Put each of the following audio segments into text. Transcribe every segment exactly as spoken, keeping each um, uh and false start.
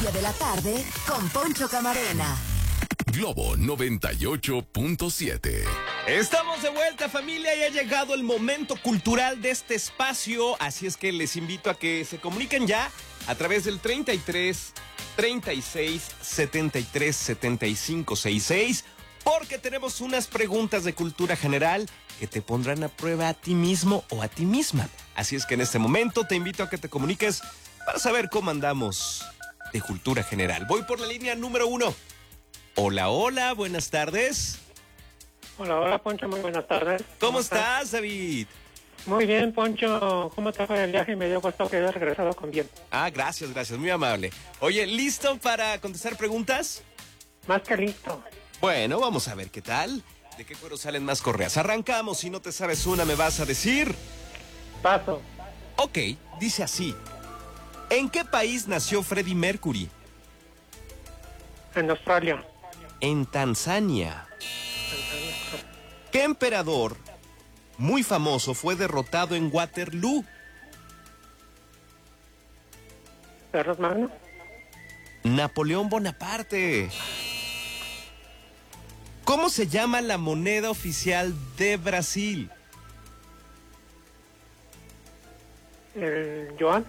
media de la tarde con Poncho Camarena. Globo noventa y ocho punto siete. Estamos de vuelta, familia, y ha llegado el momento cultural de este espacio, así es que les invito a que se comuniquen ya a través del treinta y tres, treinta y seis, setenta y tres, setenta y cinco, sesenta y seis, porque tenemos unas preguntas de cultura general que te pondrán a prueba a ti mismo o a ti misma. Así es que en este momento te invito a que te comuniques para saber cómo andamos de cultura general. Voy por la línea número uno. Hola, hola, buenas tardes. Hola, hola, Poncho, muy buenas tardes. ¿Cómo, ¿Cómo estás, estás, David? Muy bien, Poncho. ¿Cómo te fue el viaje? Me dio gusto que hayas regresado con bien. Ah, gracias, gracias, muy amable. Oye, ¿listo para contestar preguntas? Más que listo. Bueno, vamos a ver qué tal. ¿De qué cuero salen más correas? Arrancamos, si no te sabes una me vas a decir. Paso. Ok, dice así. ¿En qué país nació Freddie Mercury? En Australia. En Tanzania. ¿Qué emperador muy famoso fue derrotado en Waterloo? ¿Carlos Magno? Napoleón Bonaparte. ¿Cómo se llama la moneda oficial de Brasil? ¿El Joan?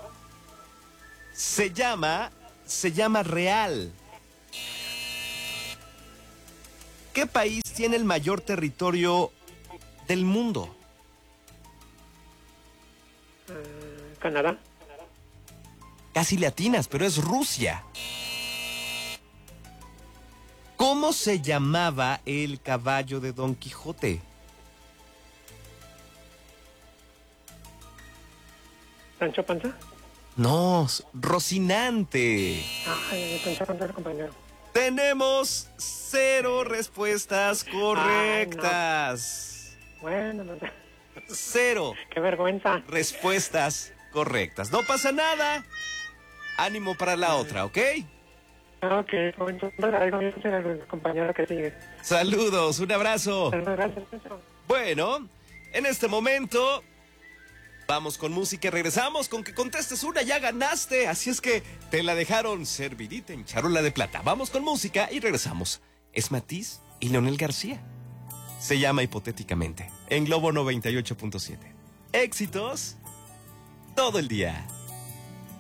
Se llama, se llama real. ¿Qué país tiene el mayor territorio del mundo? Uh, ¿Canadá? Casi latinas, pero es Rusia. ¿Cómo se llamaba el caballo de Don Quijote? ¿Sancho Panza? No, Rocinante. Ay, Sancho Panza el compañero. Tenemos cero respuestas correctas. Ay, no. Bueno, no sé. Cero. Qué vergüenza. Respuestas correctas. No pasa nada. Ánimo para la otra, ¿ok? Ok, Poncho. El compañero que sigue. Saludos, un abrazo. Gracias, Poncho. Bueno, en este momento vamos con música y regresamos con que contestes una, ya ganaste. Así es que te la dejaron servidita en charola de plata. Vamos con música y regresamos. Es Matiz y Leonel García. Se llama Hipotéticamente en Globo noventa y ocho punto siete. Éxitos todo el día.